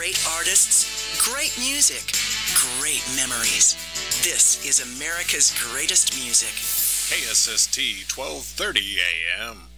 great artists, great music, great memories. This is America's Greatest Music. KSST 1230 AM.